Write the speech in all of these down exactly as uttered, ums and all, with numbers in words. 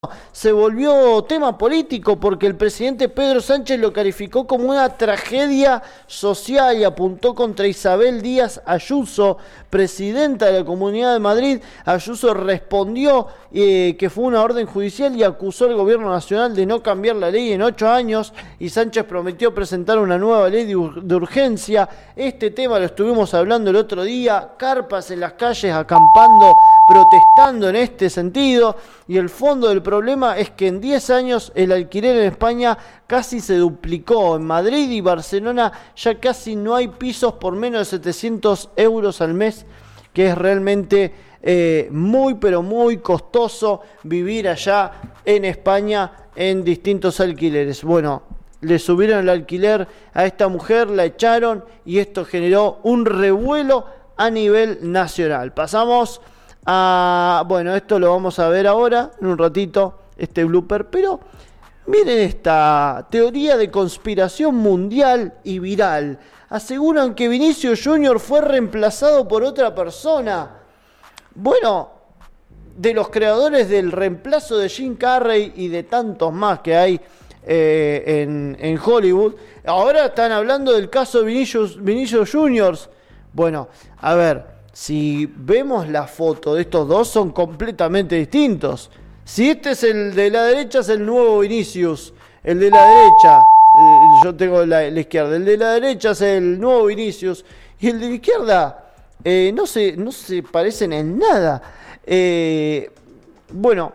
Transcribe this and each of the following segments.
se volvió tema político porque el presidente Pedro Sánchez lo calificó como una tragedia social y apuntó contra Isabel Díaz Ayuso, presidenta de la Comunidad de Madrid. Ayuso respondió eh, que fue una orden judicial y acusó al gobierno nacional de no cambiar la ley en ocho años, y Sánchez prometió presentar una nueva ley de, ur de urgencia. Este tema lo estuvimos hablando el otro día, carpas en las calles acampando, protestando en este sentido, y el fondo del problema es que en diez años el alquiler en España casi se duplicó. En Madrid y Barcelona ya casi no hay pisos por menos de setecientos euros al mes, que es realmente eh, muy pero muy costoso vivir allá en España en distintos alquileres. Bueno, le subieron el alquiler a esta mujer, la echaron y esto generó un revuelo a nivel nacional. Pasamos a... bueno, esto lo vamos a ver ahora, en un ratito, este blooper, pero miren esta teoría de conspiración mundial y viral. Aseguran que Vinicius Junior fue reemplazado por otra persona. Bueno, de los creadores del reemplazo de Jim Carrey y de tantos más que hay eh, en, en Hollywood, ahora están hablando del caso de Vinicius, Vinicius Junior. Bueno, a ver, si vemos la foto de estos dos, son completamente distintos. Si este es el de la derecha, es el nuevo Vinicius. El de la derecha, eh, yo tengo la, la izquierda. El de la derecha es el nuevo Vinicius. Y el de la izquierda, eh, no, se, no se parecen en nada. Eh, bueno,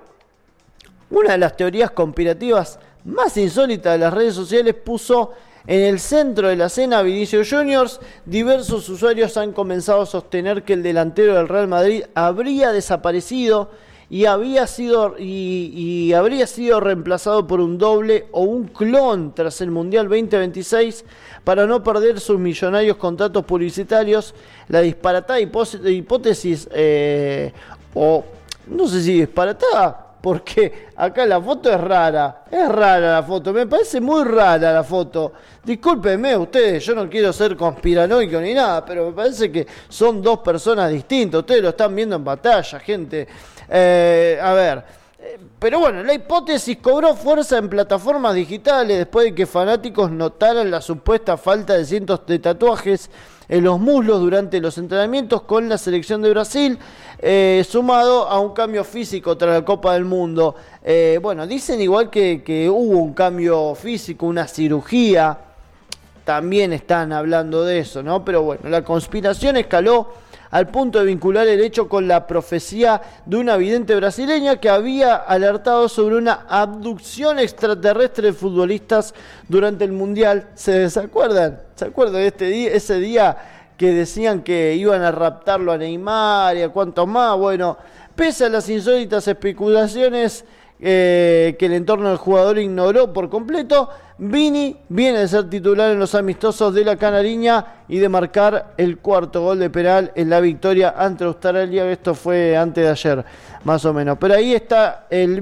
una de las teorías conspirativas más insólitas de las redes sociales puso en el centro de la escena a Vinicius Junior. Diversos usuarios han comenzado a sostener que el delantero del Real Madrid habría desaparecido y había sido y, y habría sido reemplazado por un doble o un clon tras el Mundial veinte veintiséis para no perder sus millonarios contratos publicitarios. La disparatada hipótesis, eh, o no sé si disparatada, porque acá la foto es rara, es rara la foto, me parece muy rara la foto. Discúlpenme ustedes, yo no quiero ser conspiranoico ni nada, pero me parece que son dos personas distintas. Ustedes lo están viendo en pantalla, gente. Eh, a ver, eh, pero bueno, la hipótesis cobró fuerza en plataformas digitales después de que fanáticos notaran la supuesta falta de cientos de tatuajes en los muslos durante los entrenamientos con la selección de Brasil, eh, sumado a un cambio físico tras la Copa del Mundo. Eh, bueno, dicen igual que, que hubo un cambio físico, una cirugía, también están hablando de eso, ¿no? Pero bueno, la conspiración escaló al punto de vincular el hecho con la profecía de una vidente brasileña que había alertado sobre una abducción extraterrestre de futbolistas durante el Mundial. ¿Se, ¿se acuerdan? ¿Se acuerdan de este día, ese día que decían que iban a raptarlo a Neymar y a cuantos más? Bueno, pese a las insólitas especulaciones eh, que el entorno del jugador ignoró por completo, Vini viene de ser titular en los amistosos de la Canariña y de marcar el cuarto gol de penal en la victoria ante Australia. Esto fue antes de ayer, más o menos. Pero ahí está el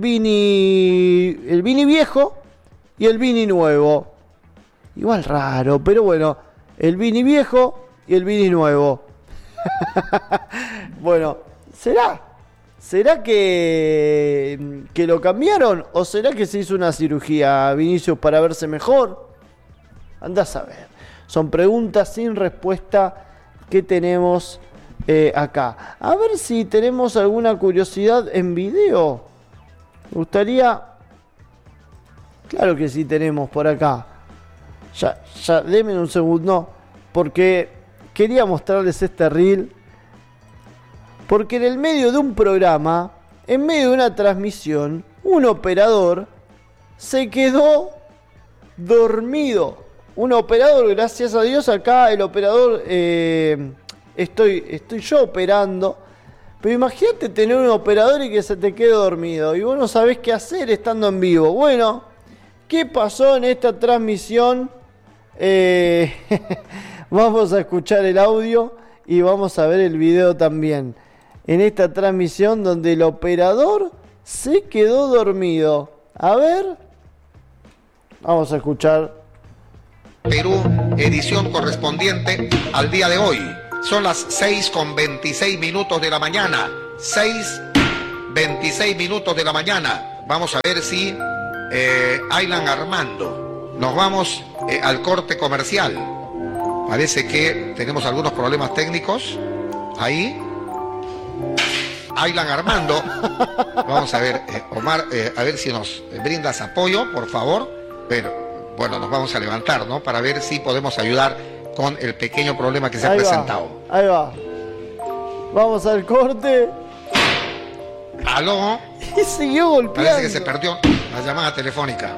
Vini, el Vini viejo y el Vini nuevo. Igual raro, pero bueno, el Vini viejo y el Vini nuevo. Bueno, ¿será? ¿Será que, que lo cambiaron o será que se hizo una cirugía a Vinicius para verse mejor? Andás a ver. Son preguntas sin respuesta que tenemos eh, acá. A ver si tenemos alguna curiosidad en video. Me gustaría... Claro que sí tenemos por acá. Ya, ya, denme un segundo, porque quería mostrarles este reel. Porque en el medio de un programa, en medio de una transmisión, un operador se quedó dormido. Un operador, gracias a Dios, acá el operador, eh, estoy, estoy yo operando. Pero imagínate tener un operador y que se te quede dormido. Y vos no sabés qué hacer estando en vivo. Bueno, ¿qué pasó en esta transmisión? Eh, vamos a escuchar el audio y vamos a ver el video también. En esta transmisión donde el operador se quedó dormido. A ver. Vamos a escuchar. Perú, edición correspondiente al día de hoy. Son las seis con veintiséis minutos de la mañana. seis veintiséis minutos de la mañana. Vamos a ver si eh, Aylan Armando. Nos vamos eh, al corte comercial. Parece que tenemos algunos problemas técnicos. Ahí. Aylan Armando. Vamos a ver, eh, Omar, eh, a ver si nos brindas apoyo, por favor. Pero, bueno, nos vamos a levantar, ¿no? Para ver si podemos ayudar con el pequeño problema que se ahí ha va, presentado. Ahí va. Vamos al corte. Aló. Y siguió golpeando. Parece que se perdió la llamada telefónica.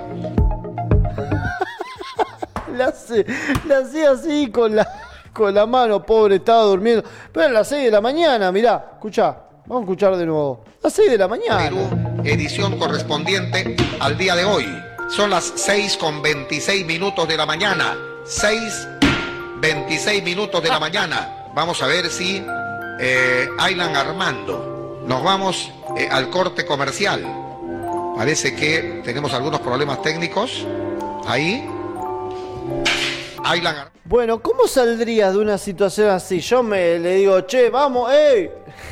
La hace, la hacía así con la, con la mano, pobre, estaba durmiendo. Pero a las seis de la mañana, mirá, escuchá, vamos a escuchar de nuevo. A las seis de la mañana. Perú, edición correspondiente al día de hoy. Son las seis con veintiséis minutos de la mañana. seis, veintiséis minutos de la mañana. Vamos a ver si eh, Aylan Armando. Nos vamos eh, al corte comercial. Parece que tenemos algunos problemas técnicos. Ahí. Aylan Ar- Bueno, ¿cómo saldrías de una situación así? Yo me le digo, che, vamos, ey.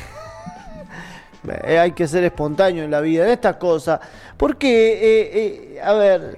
Hay que ser espontáneo en la vida, en estas cosas. Porque, eh, eh, a ver,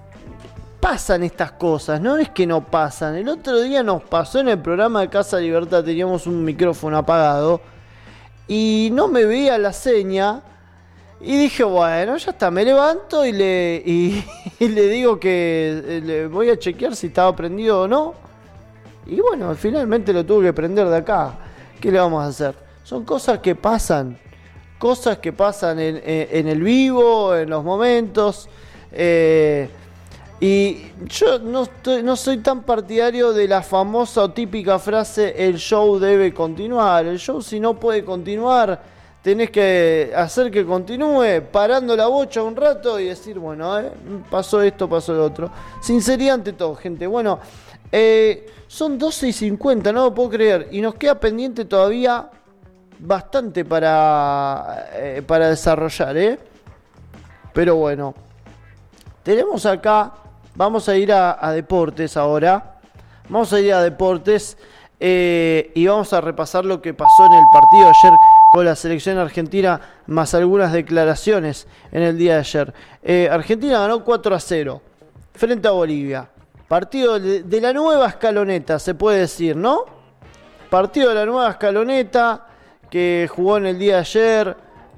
pasan estas cosas, no es que no pasan. El otro día nos pasó en el programa de Casa Libertad, teníamos un micrófono apagado y no me veía la seña. Y dije, bueno, ya está, me levanto y le, y, y le digo que le voy a chequear si estaba prendido o no. Y bueno, finalmente lo tuve que prender de acá. ¿Qué le vamos a hacer? Son cosas que pasan. Cosas que pasan en, en, en el vivo, en los momentos. Eh, y yo no, estoy, no soy tan partidario de la famosa o típica frase, el show debe continuar. El show, si no puede continuar, tenés que hacer que continúe, parando la bocha un rato y decir, bueno, eh, pasó esto, pasó lo otro. Sinceridad ante todo, gente. Bueno, eh, son doce y cincuenta, no lo puedo creer. Y nos queda pendiente todavía bastante para, eh, para desarrollar, ¿eh? Pero bueno, tenemos acá, vamos a ir a, a deportes ahora. Vamos a ir a deportes eh, y vamos a repasar lo que pasó en el partido de ayer con la selección argentina, más algunas declaraciones en el día de ayer. Eh, Argentina ganó cuatro a cero frente a Bolivia. Partido de, de la nueva escaloneta, se puede decir, ¿no? Partido de la nueva escaloneta que jugó en el día de ayer.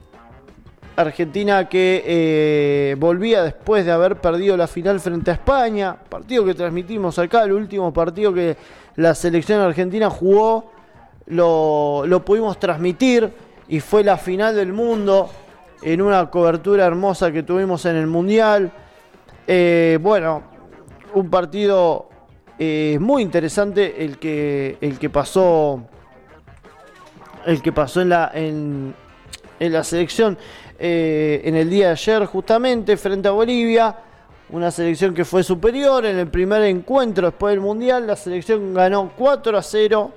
Argentina que eh, volvía después de haber perdido la final frente a España. Partido que transmitimos acá, el último partido que la selección argentina jugó. Lo, lo pudimos transmitir y fue la final del mundo en una cobertura hermosa que tuvimos en el Mundial. Eh, bueno, un partido eh, muy interesante el que, el que pasó el que pasó en la, en, en la selección eh, en el día de ayer justamente frente a Bolivia. Una selección que fue superior en el primer encuentro después del Mundial. La selección ganó cuatro a cero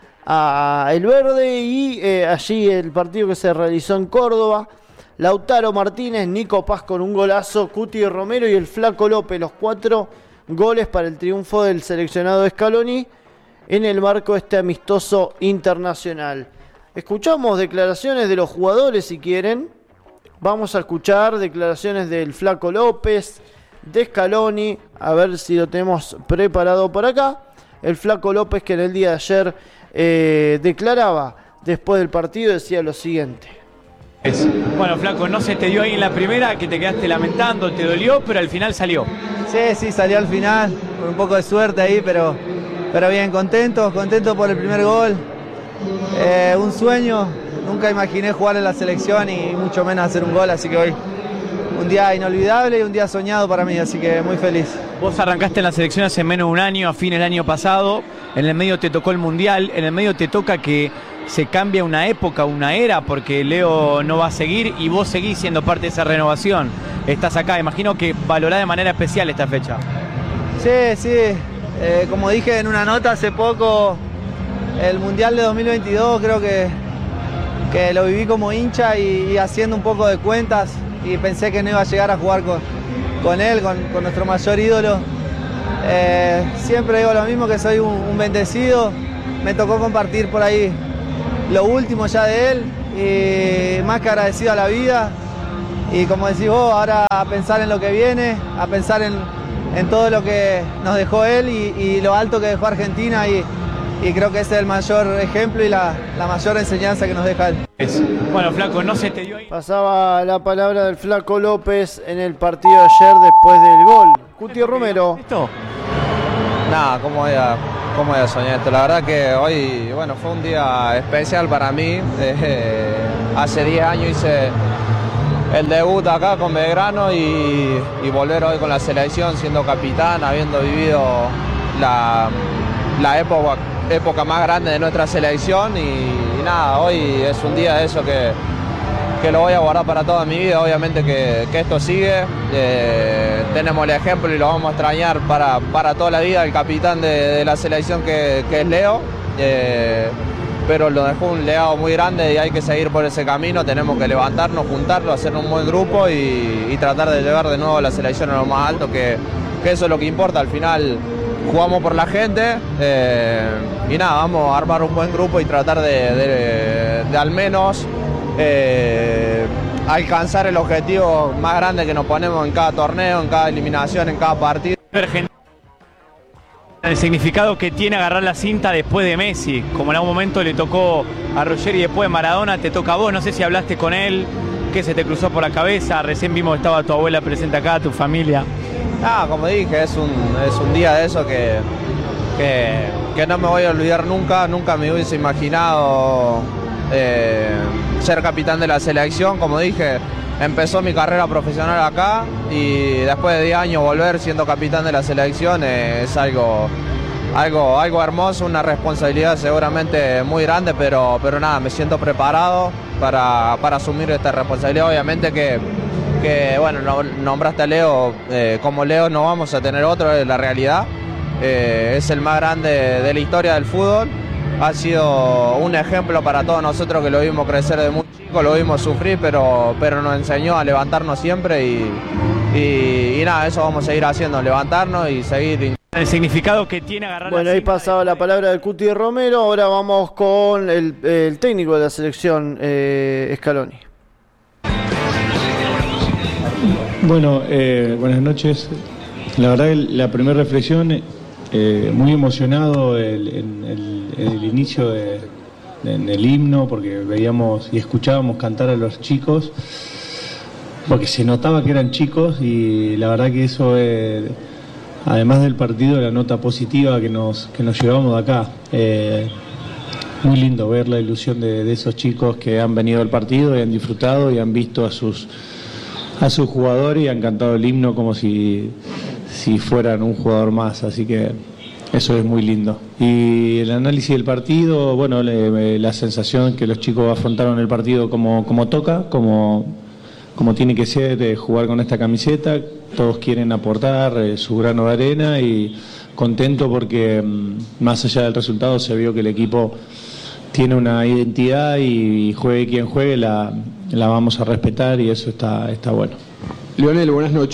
a el verde y eh, allí el partido que se realizó en Córdoba, Lautaro Martínez, Nico Paz con un golazo, Cuti Romero y el Flaco López, los cuatro goles para el triunfo del seleccionado de Scaloni en el marco de este amistoso internacional. Escuchamos declaraciones de los jugadores si quieren. Vamos a escuchar declaraciones del Flaco López, de Scaloni, a ver si lo tenemos preparado por acá. El Flaco López que en el día de ayer Eh, declaraba después del partido, decía lo siguiente. Bueno, Flaco, no se te dio ahí en la primera, que te quedaste lamentando, te dolió, pero al final salió. Sí, sí, salió al final, con un poco de suerte ahí, pero, pero bien, contento, contento por el primer gol. Eh, un sueño, nunca imaginé jugar en la selección y mucho menos hacer un gol, así que hoy un día inolvidable y un día soñado para mí, así que muy feliz. Vos arrancaste en la selección hace menos de un año, a fin del año pasado, en el medio te tocó el Mundial, en el medio te toca que se cambia una época, una era, porque Leo no va a seguir y vos seguís siendo parte de esa renovación. Estás acá, imagino que valorás de manera especial esta fecha. Sí, sí, eh, como dije en una nota hace poco, el Mundial de dos mil veintidós creo que, que lo viví como hincha y, y haciendo un poco de cuentas y pensé que no iba a llegar a jugar con, con él, con, con nuestro mayor ídolo. Eh, siempre digo lo mismo, que soy un, un bendecido, me tocó compartir por ahí lo último ya de él y más que agradecido a la vida y como decís vos, ahora a pensar en lo que viene, a pensar en, en todo lo que nos dejó él y, y lo alto que dejó Argentina, y, y creo que ese es el mayor ejemplo y la, la mayor enseñanza que nos deja él. Bueno, Flaco, no se te dio ahí. Pasaba la palabra del Flaco López en el partido de ayer después del gol. Cuti Romero. ¿Esto? Nada, ¿cómo voy a, cómo voy a soñar esto? La verdad que hoy, bueno, fue un día especial para mí. Eh, hace diez años hice el debut acá con Belgrano y, y volver hoy con la selección siendo capitán, habiendo vivido la, la época, época más grande de nuestra selección y, y nada, hoy es un día de eso que, que lo voy a guardar para toda mi vida. Obviamente que, que esto sigue, eh, tenemos el ejemplo y lo vamos a extrañar para, para toda la vida, el capitán de, de la selección que, que es Leo. Eh, pero lo dejó un legado muy grande y hay que seguir por ese camino, tenemos que levantarnos, juntarlo, hacer un buen grupo y, y tratar de llevar de nuevo a la selección a lo más alto, que, que eso es lo que importa. Al final jugamos por la gente eh, y nada, vamos a armar un buen grupo y tratar de, de, de al menos eh, alcanzar el objetivo más grande que nos ponemos en cada torneo, en cada eliminación, en cada partido. El significado que tiene agarrar la cinta después de Messi, como en algún momento le tocó a Roger y después de Maradona, te toca a vos. No sé si hablaste con él, qué se te cruzó por la cabeza. Recién vimos que estaba tu abuela presente acá, tu familia. Ah, como dije, es un, es un día de eso que, que, que no me voy a olvidar nunca. Nunca me hubiese imaginado eh, ser capitán de la selección. Como dije, empezó mi carrera profesional acá y después de diez años volver siendo capitán de la selección es algo, algo, algo hermoso, una responsabilidad seguramente muy grande, pero, pero nada, me siento preparado para, para asumir esta responsabilidad. Obviamente que, que bueno, nombraste a Leo, eh, como Leo no vamos a tener otro, es la realidad. Eh, es el más grande de la historia del fútbol. Ha sido un ejemplo para todos nosotros que lo vimos crecer de muy chico, lo vimos sufrir, pero, pero nos enseñó a levantarnos siempre y, y, y nada, eso vamos a seguir haciendo, levantarnos y seguir. El significado que tiene agarrar Bueno, la ahí pasaba la palabra del Cuti Romero, ahora vamos con el, el técnico de la selección, eh, Scaloni. Bueno, eh, buenas noches. La verdad que la primera reflexión, eh, muy emocionado el, en el, el inicio de, de, del himno, porque veíamos y escuchábamos cantar a los chicos, porque se notaba que eran chicos y la verdad que eso, eh, además del partido, la nota positiva que nos, que nos llevamos de acá. Eh, muy lindo ver la ilusión de, de esos chicos que han venido al partido y han disfrutado y han visto a sus a sus jugadores y han cantado el himno como si, si fueran un jugador más, así que eso es muy lindo. Y el análisis del partido, bueno, le, la sensación que los chicos afrontaron el partido como, como toca, como, como tiene que ser, de jugar con esta camiseta, todos quieren aportar eh, su grano de arena y contento porque más allá del resultado se vio que el equipo tiene una identidad y juegue quien juegue, la, la vamos a respetar y eso está, está bueno. Lionel, buenas noches.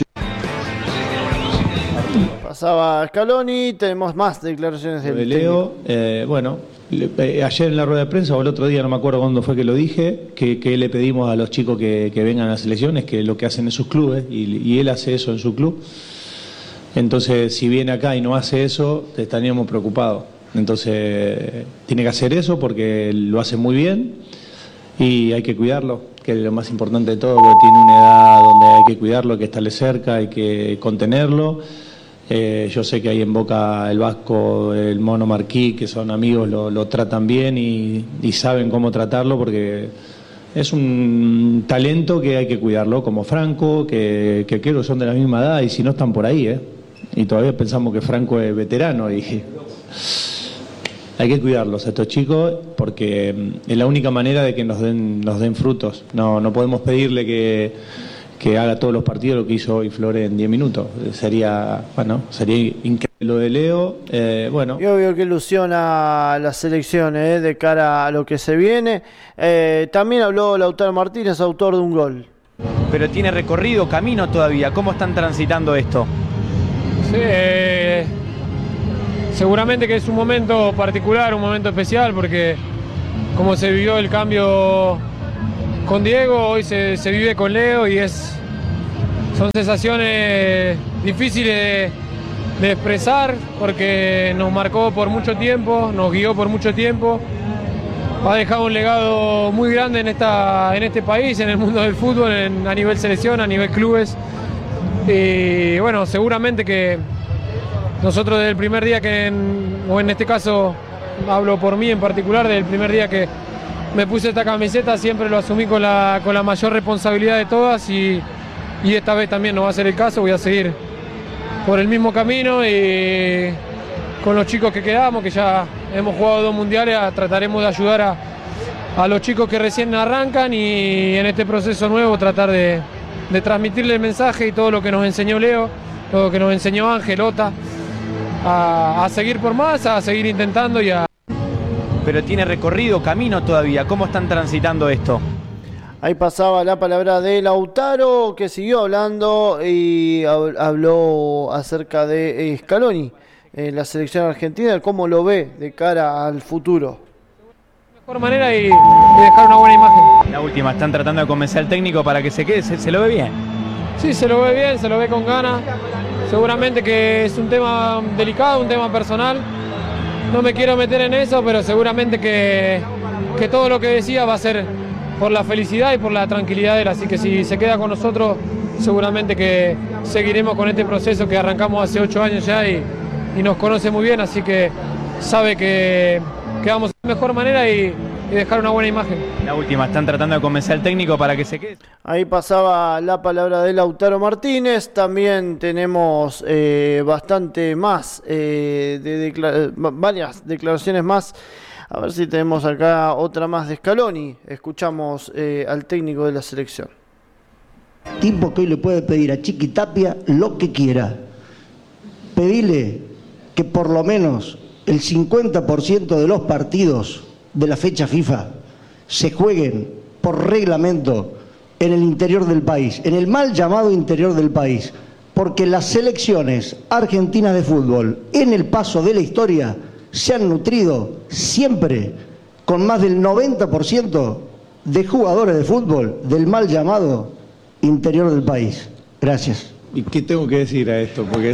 Pasaba Scaloni, tenemos más declaraciones del de Leo. Eh, bueno, le, eh, ayer en la rueda de prensa o el otro día, no me acuerdo cuándo fue que lo dije, que, que le pedimos a los chicos que, que vengan a las selecciones, que es lo que hacen en sus clubes, y, y él hace eso en su club. Entonces, si viene acá y no hace eso, estaríamos preocupados. Entonces tiene que hacer eso porque lo hace muy bien y hay que cuidarlo, que es lo más importante de todo, porque tiene una edad donde hay que cuidarlo, hay que estarle cerca, hay que contenerlo. Eh, yo sé que ahí en Boca el Vasco, el Mono Marquí, que son amigos, lo, lo tratan bien y, y saben cómo tratarlo porque es un talento que hay que cuidarlo, como Franco, que, que creo que son de la misma edad y si no están por ahí, ¿eh? Y todavía pensamos que Franco es veterano y... Hay que cuidarlos a estos chicos porque es la única manera de que nos den, nos den frutos. No, no podemos pedirle que, que haga todos los partidos lo que hizo hoy Flores en diez minutos. Sería, bueno, sería increíble lo de Leo. Eh, bueno. Yo veo que ilusiona las selecciones eh, de cara a lo que se viene. Eh, también habló Lautaro Martínez, autor de un gol. Pero tiene recorrido, camino todavía. ¿Cómo están transitando esto? Sí, eh... seguramente que es un momento particular, un momento especial, porque como se vivió el cambio con Diego, hoy se, se vive con Leo y es, son sensaciones difíciles de, de expresar porque nos marcó por mucho tiempo, nos guió por mucho tiempo, ha dejado un legado muy grande en, esta, en este país, en el mundo del fútbol, en, a nivel selección, a nivel clubes. Y bueno, seguramente que nosotros desde el primer día que, en, o en este caso hablo por mí en particular, desde el primer día que me puse esta camiseta siempre lo asumí con la, con la mayor responsabilidad de todas y, y esta vez también no va a ser el caso, voy a seguir por el mismo camino y con los chicos que quedamos, que ya hemos jugado dos mundiales, trataremos de ayudar a, a los chicos que recién arrancan y en este proceso nuevo tratar de, de transmitirle el mensaje y todo lo que nos enseñó Leo, todo lo que nos enseñó Ángel, Ota, a, a seguir por más, a seguir intentando y a... Pero tiene recorrido, camino todavía. ¿Cómo están transitando esto? Ahí pasaba la palabra de Lautaro, que siguió hablando y habló acerca de Scaloni, eh, la selección argentina, cómo lo ve de cara al futuro. De mejor manera y, y dejar una buena imagen. La última, están tratando de convencer al técnico para que se quede, ¿se, se lo ve bien? Sí, se lo ve bien, se lo ve con ganas. Seguramente que es un tema delicado, un tema personal. No me quiero meter en eso, pero seguramente que, que todo lo que decía va a ser por la felicidad y por la tranquilidad de él. Así que si se queda con nosotros, seguramente que seguiremos con este proceso que arrancamos hace ocho años ya y, y nos conoce muy bien. Así que sabe que, que vamos de la mejor manera y, y dejar una buena imagen. La última, están tratando de convencer al técnico para que se quede. Ahí pasaba la palabra de Lautaro Martínez. También tenemos eh, bastante más, eh, de decla- varias declaraciones más. A ver si tenemos acá otra más de Scaloni. Escuchamos eh, al técnico de la selección. Tipo que hoy le puede pedir a Chiqui Tapia lo que quiera. Pedile que por lo menos el cincuenta por ciento de los partidos de la fecha FIFA se jueguen por reglamento en el interior del país, en el mal llamado interior del país, porque las selecciones argentinas de fútbol en el paso de la historia se han nutrido siempre con más del noventa por ciento de jugadores de fútbol del mal llamado interior del país. Gracias. ¿Y qué tengo que decir a esto? Porque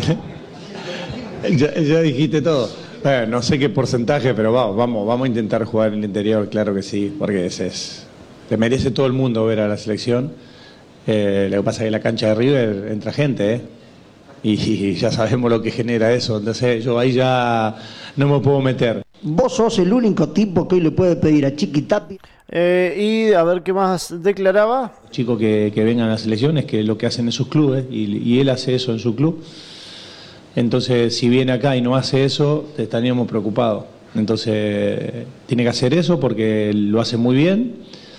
ya, ya dijiste todo. Bueno, no sé qué porcentaje, pero vamos, vamos, vamos a intentar jugar en el interior, claro que sí, porque ese es, le merece todo el mundo ver a la selección. Eh, lo que pasa es que en la cancha de River entra gente, ¿eh? Y, y ya sabemos lo que genera eso, entonces yo ahí ya no me puedo meter. Vos sos el único tipo que hoy le puede pedir a Chiqui Tapia. Eh, y a ver qué más declaraba. Los chicos que, que vengan a la selección es que lo que hacen en sus clubes, y, y él hace eso en su club. Entonces, si viene acá y no hace eso, estaríamos preocupados. Entonces, tiene que hacer eso porque lo hace muy bien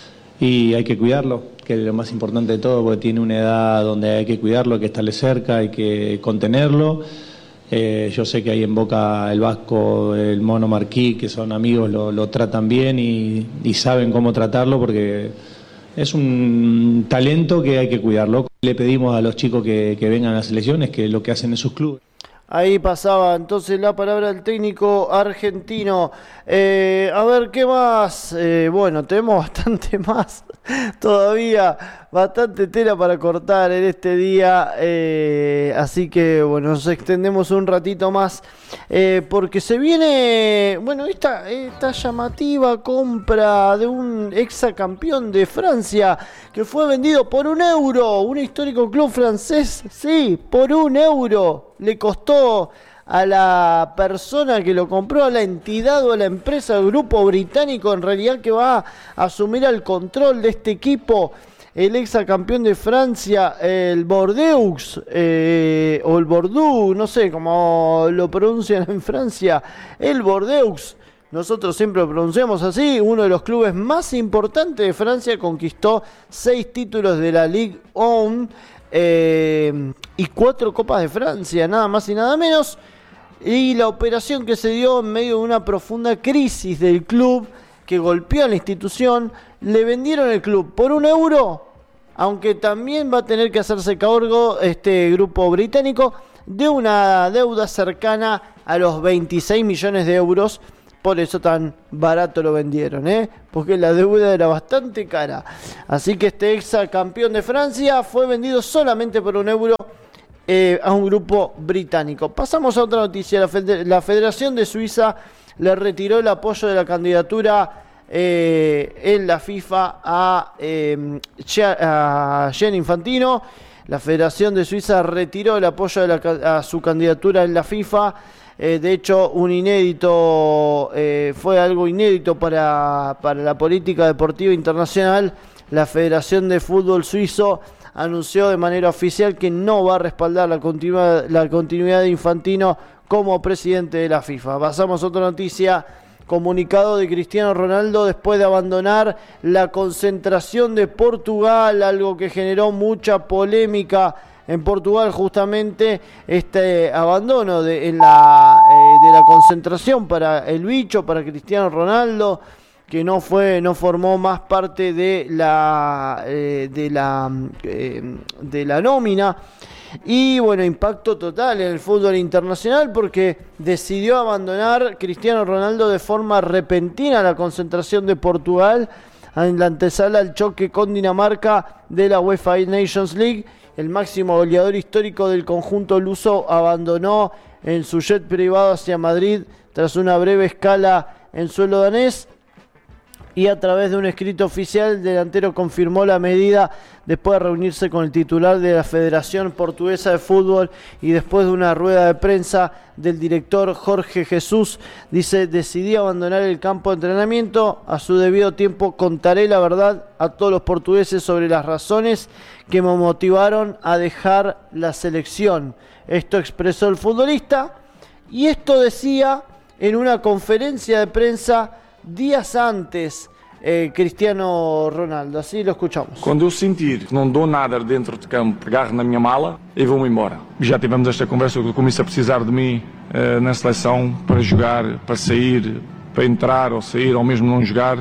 y hay que cuidarlo, que es lo más importante de todo, porque tiene una edad donde hay que cuidarlo, hay que estarle cerca, hay que contenerlo. Eh, yo sé que ahí en Boca el Vasco, el Mono Marquí, que son amigos, lo, lo tratan bien y, y saben cómo tratarlo porque es un talento que hay que cuidarlo. Le pedimos a los chicos que, que vengan a las selecciones que lo que hacen en sus clubes. Ahí pasaba entonces la palabra del técnico argentino. Eh, a ver, ¿qué más? Eh, bueno, tenemos bastante más todavía, bastante tela para cortar en este día. Eh, así que, bueno, nos extendemos un ratito más. Eh, porque se viene, bueno, esta, esta llamativa compra de un exacampeón de Francia que fue vendido por un euro. Un histórico club francés, sí, por un euro. Le costó a la persona que lo compró, a la entidad o a la empresa, el grupo británico en realidad que va a asumir el control de este equipo, el exacampeón de Francia, el Bordeaux, eh, o el Bordeaux, no sé cómo lo pronuncian en Francia, el Bordeaux. Nosotros siempre lo pronunciamos así. Uno de los clubes más importantes de Francia, conquistó seis títulos de la Ligue uno. Eh, y cuatro Copas de Francia, nada más y nada menos. Y la operación que se dio en medio de una profunda crisis del club que golpeó a la institución, le vendieron el club por un euro, aunque también va a tener que hacerse cargo este grupo británico de una deuda cercana a los veintiséis millones de euros por eso tan barato lo vendieron, ¿eh? Porque la deuda era bastante cara. Así que este ex campeón de Francia fue vendido solamente por un euro eh, a un grupo británico. Pasamos a otra noticia. La, Fede- la Federación de Suiza le retiró el apoyo de la candidatura eh, en la FIFA a, eh, a Gianni Infantino. La Federación de Suiza retiró el apoyo de la, a su candidatura en la FIFA. Eh, de hecho, un inédito eh, fue algo inédito para, para la política deportiva internacional. La Federación de Fútbol Suizo anunció de manera oficial que no va a respaldar la continuidad, la continuidad de Infantino como presidente de la FIFA. Pasamos a otra noticia. Comunicado de Cristiano Ronaldo después de abandonar la concentración de Portugal, algo que generó mucha polémica en Portugal, justamente este abandono de, en la, eh, de la concentración para el bicho, para Cristiano Ronaldo, que no fue, no formó más parte de la, eh, de la, eh, de la nómina. Y bueno, impacto total en el fútbol internacional porque decidió abandonar Cristiano Ronaldo de forma repentina la concentración de Portugal en la antesala al choque con Dinamarca de la UEFA Nations League. El máximo goleador histórico del conjunto luso abandonó en su jet privado hacia Madrid tras una breve escala en suelo danés. Y a través de un escrito oficial, el delantero confirmó la medida después de reunirse con el titular de la Federación Portuguesa de Fútbol y después de una rueda de prensa del director Jorge Jesús. Dice: decidí abandonar el campo de entrenamiento. A su debido tiempo contaré la verdad a todos los portugueses sobre las razones que me motivaron a dejar la selección. Esto expresó el futbolista y esto decía en una conferencia de prensa días antes eh, Cristiano Ronaldo. Assim lo escuchamos. Quando eu sentir que não dou nada dentro de campo, agarro na minha mala e vou-me embora. Já tivemos esta conversa, eu comecei a precisar de mim uh, na seleção para jogar, para sair, para entrar ou sair, ou mesmo não jogar.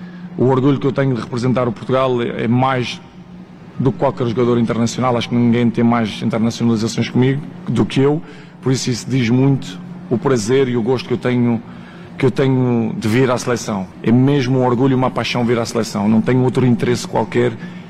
O orgulho que eu tenho de representar o Portugal é mais do que qualquer jogador internacional. Acho que ninguém tem mais internacionalizações comigo do que eu, por isso isso diz muito o prazer e o gosto que eu tenho que eu tenho de vir à seleção. É mesmo um orgulho e uma paixão vir à seleção. Não tenho outro interesse qualquer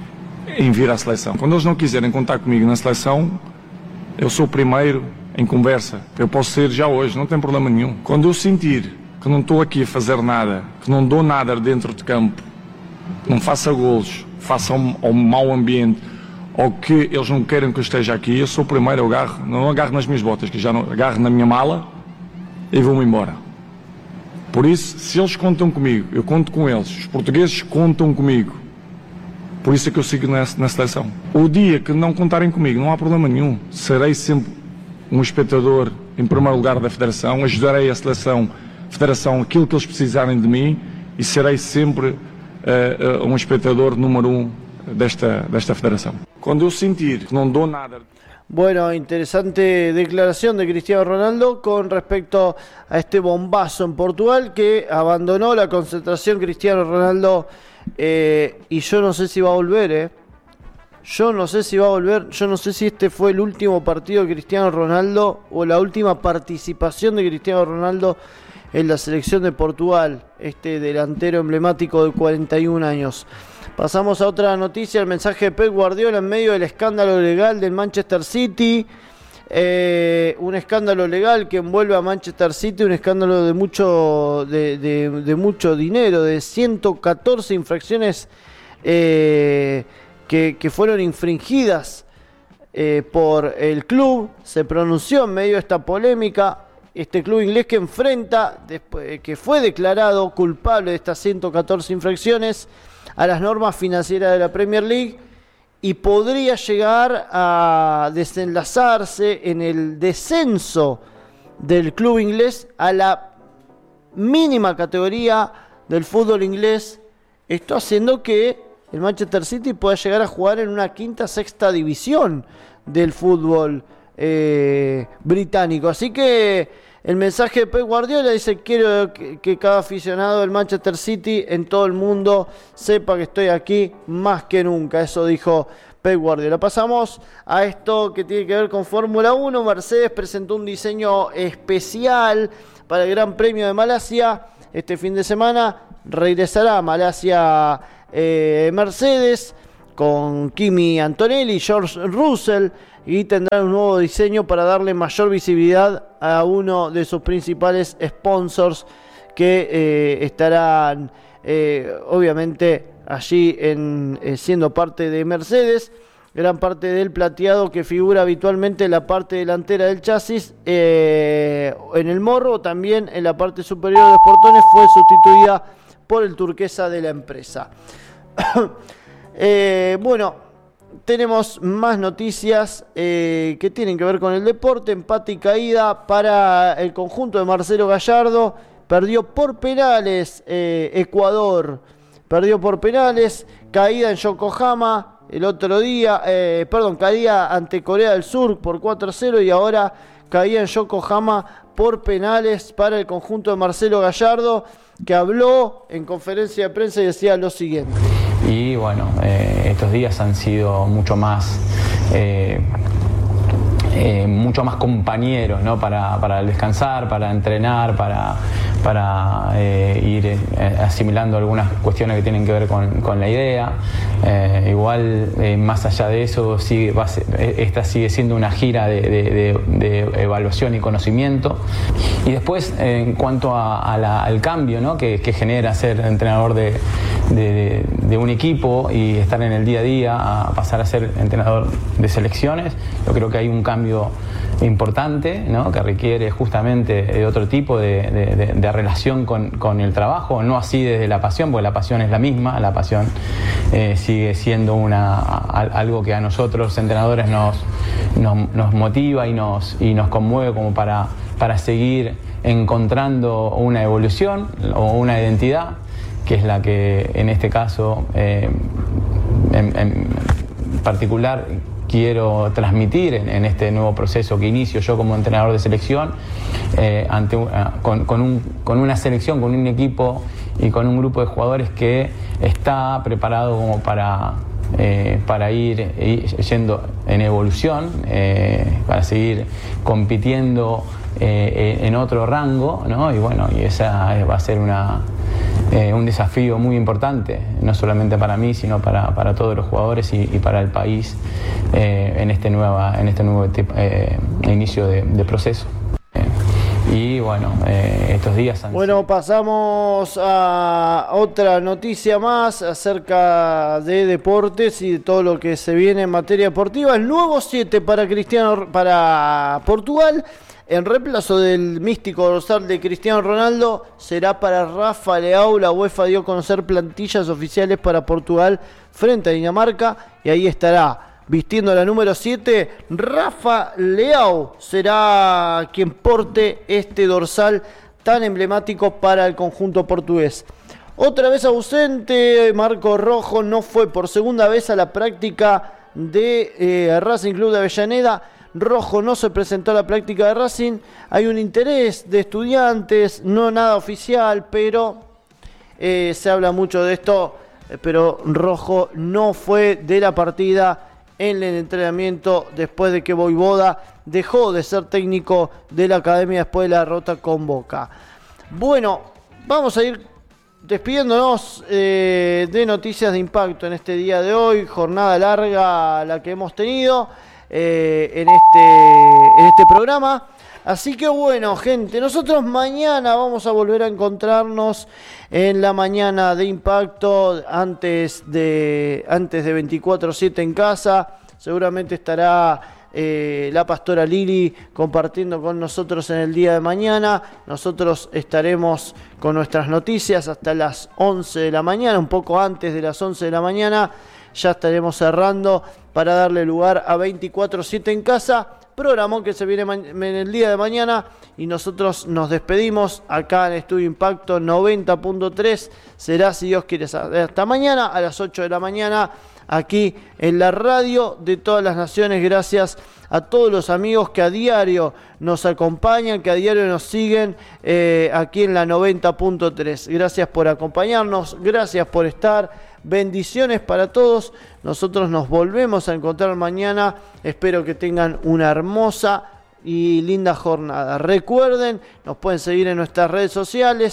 em vir à seleção. Quando eles não quiserem contar comigo na seleção, eu sou o primeiro em conversa. Eu posso ser já hoje, não tem problema nenhum. Quando eu sentir que não estou aqui a fazer nada, que não dou nada dentro de campo, não faça golos, faça um, um mau ambiente, ou que eles não querem que eu esteja aqui, eu sou o primeiro, eu agarro, não agarro nas minhas botas, que já não agarro na minha mala e vou-me embora. Por isso, se eles contam comigo, eu conto com eles. Os portugueses contam comigo. Por isso é que eu sigo na, na seleção. O dia que não contarem comigo, não há problema nenhum. Serei sempre um espectador, em primeiro lugar, da Federação. Ajudarei a seleção, a Federação, aquilo que eles precisarem de mim. E serei sempre uh, uh, um espectador número um desta, desta Federação. Quando eu sentir que não dou nada... Bueno, interesante declaración de Cristiano Ronaldo con respecto a este bombazo en Portugal que abandonó la concentración Cristiano Ronaldo eh, y yo no sé si va a volver, eh. Yo no sé si va a volver, yo no sé si este fue el último partido de Cristiano Ronaldo o la última participación de Cristiano Ronaldo en la selección de Portugal, este delantero emblemático de cuarenta y un años. Pasamos a otra noticia, el mensaje de Pep Guardiola en medio del escándalo legal del Manchester City. Eh, un escándalo legal que envuelve a Manchester City, un escándalo de mucho, de, de, de mucho dinero, de ciento catorce infracciones eh, que, que fueron infringidas eh, por el club. Se pronunció en medio de esta polémica este club inglés que enfrenta, después, que fue declarado culpable de estas ciento catorce infracciones a las normas financieras de la Premier League y podría llegar a desenlazarse en el descenso del club inglés a la mínima categoría del fútbol inglés. Esto haciendo que el Manchester City pueda llegar a jugar en una quinta, sexta división del fútbol eh, británico. Así que el mensaje de Pep Guardiola dice: quiero que, que cada aficionado del Manchester City en todo el mundo sepa que estoy aquí más que nunca. Eso dijo Pep Guardiola. Pasamos a esto que tiene que ver con Fórmula uno. Mercedes presentó un diseño especial para el Gran Premio de Malasia. este fin de semana regresará a Malasia eh, Mercedes con Kimi Antonelli, George Russell, y tendrán un nuevo diseño para darle mayor visibilidad a uno de sus principales sponsors que eh, estarán eh, obviamente allí en, eh, siendo parte de Mercedes. Gran parte del plateado que figura habitualmente en la parte delantera del chasis, eh, en el morro, también en la parte superior de los portones, fue sustituida por el turquesa de la empresa. eh, bueno, tenemos más noticias eh, que tienen que ver con el deporte. Empate y caída para el conjunto de Marcelo Gallardo. Perdió por penales eh, Ecuador. Perdió por penales. Caída en Yokohama el otro día. Eh, perdón, caída ante Corea del Sur por cuatro a cero. Y ahora caía en Yokohama por penales para el conjunto de Marcelo Gallardo, que habló en conferencia de prensa y decía lo siguiente. Y bueno, eh, estos días han sido mucho más eh, eh, mucho más compañeros, ¿no? para, para descansar, para entrenar, para, para eh, ir eh, asimilando algunas cuestiones que tienen que ver con, con la idea. Eh, igual, eh, más allá de eso, sigue, va a ser, esta sigue siendo una gira de, de, de, de evaluación y conocimiento. Y después, eh, en cuanto a, a la, al cambio, ¿no? que, que genera ser entrenador de, de, de, de un equipo y estar en el día a día a pasar a ser entrenador de selecciones, yo creo que hay un cambio importante, ¿no? que requiere justamente de otro tipo de, de, de, de relación con, con el trabajo, no así desde la pasión, porque la pasión es la misma, la pasión eh, sigue siendo una, algo que a nosotros los entrenadores nos, nos, nos motiva y nos, y nos conmueve como para, para seguir encontrando una evolución o una identidad, que es la que en este caso eh, en, en particular quiero transmitir en, en este nuevo proceso que inicio yo como entrenador de selección, eh, ante un, con, con, un, con una selección, con un equipo y con un grupo de jugadores que está preparado como para, eh, para ir, ir yendo en evolución, eh, para seguir compitiendo eh, en otro rango, ¿no? Y bueno, y esa va a ser una... Eh, un desafío muy importante, no solamente para mí, sino para, para todos los jugadores y, y para el país eh, en este, nueva, en este nuevo eh, inicio de, de proceso. Eh, y bueno, eh, estos días han Bueno, sido... pasamos a otra noticia más acerca de deportes y de todo lo que se viene en materia deportiva. El nuevo siete para Cristiano, para Portugal. En reemplazo del místico dorsal de Cristiano Ronaldo será para Rafa Leao. La UEFA dio a conocer plantillas oficiales para Portugal frente a Dinamarca y ahí estará vistiendo la número siete. Rafa Leao será quien porte este dorsal tan emblemático para el conjunto portugués. Otra vez ausente, Marco Rojo no fue por segunda vez a la práctica de eh, Racing Club de Avellaneda. Rojo no se presentó a la práctica de Racing. Hay un interés de estudiantes, no nada oficial, pero eh, se habla mucho de esto. Pero Rojo no fue de la partida en el entrenamiento después de que Voivoda dejó de ser técnico de la academia después de la derrota con Boca. Bueno, vamos a ir despidiéndonos eh, de noticias de impacto en este día de hoy. Jornada larga la que hemos tenido. Eh, en, este, en este programa. Así que bueno, gente, nosotros mañana vamos a volver a encontrarnos en la mañana de Impacto antes de, antes de veinticuatro siete en casa. Seguramente estará eh, la pastora Lili compartiendo con nosotros en el día de mañana. Nosotros estaremos con nuestras noticias hasta las once de la mañana, un poco antes de las once de la mañana. Ya estaremos cerrando para darle lugar a veinticuatro siete en casa, programón que se viene en el día de mañana y nosotros nos despedimos acá en Estudio Impacto noventa punto tres. Será, si Dios quiere, hasta mañana a las ocho de la mañana aquí en la radio de todas las naciones. Gracias a todos los amigos que a diario nos acompañan, que a diario nos siguen eh, aquí en la noventa punto tres. Gracias por acompañarnos, gracias por estar. Bendiciones para todos. Nosotros nos volvemos a encontrar mañana. Espero que tengan una hermosa y linda jornada. Recuerden, nos pueden seguir en nuestras redes sociales.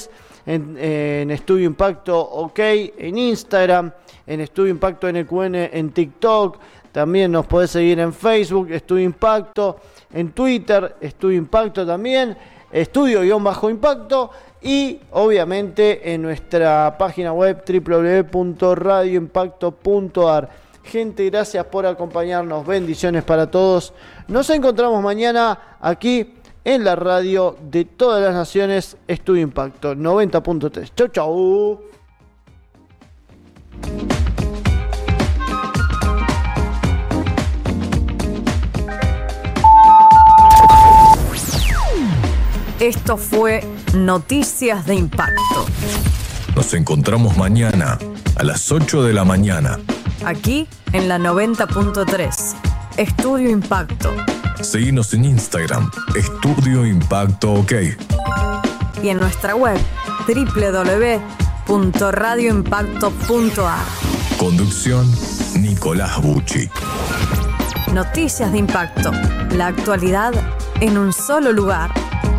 en, en Estudio Impacto OK, en Instagram, en Estudio Impacto N Q N en TikTok. También nos podés seguir en Facebook, Estudio Impacto, en Twitter, Estudio Impacto también, Estudio-Impacto y obviamente en nuestra página web doble u doble u doble u punto radio impacto punto a r. Gente, gracias por acompañarnos, bendiciones para todos. Nos encontramos mañana aquí en la radio de todas las naciones, Estudio Impacto noventa punto tres. Chau, chau. Esto fue Noticias de Impacto. Nos encontramos mañana a las ocho de la mañana. Aquí en la noventa punto tres. Estudio Impacto. Seguinos en Instagram, Estudio Impacto OK. Y en nuestra web, doble u doble u doble u punto radio impacto punto a r. Conducción, Nicolás Bucci. Noticias de Impacto. La actualidad en un solo lugar.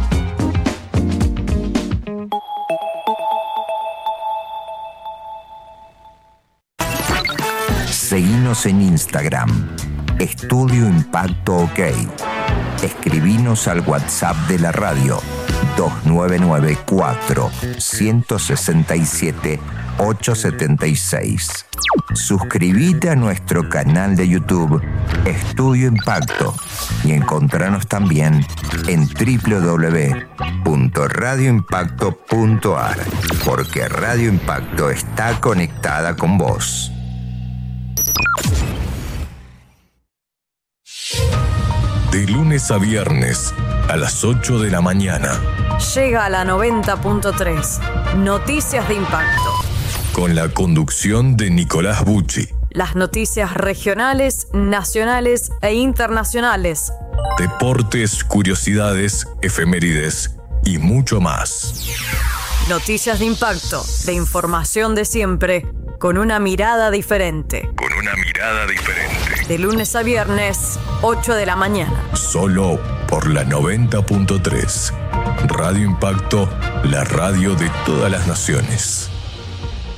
Seguinos en Instagram, Estudio Impacto OK. Escribinos al WhatsApp de la radio dos nueve nueve cuatro, uno seis siete, ocho siete seis. Suscríbete a nuestro canal de YouTube, Estudio Impacto, y encontranos también en doble u doble u doble u punto radio impacto punto a r, porque Radio Impacto está conectada con vos. De lunes a viernes a las ocho de la mañana. Llega a la noventa punto tres. Noticias de Impacto. Con la conducción de Nicolás Bucci. Las noticias regionales, nacionales e internacionales. Deportes, curiosidades, efemérides y mucho más. Noticias de Impacto, de información de siempre, con una mirada diferente. Con una mirada diferente. De lunes a viernes, ocho de la mañana. Solo por la noventa punto tres. Radio Impacto, la radio de todas las naciones.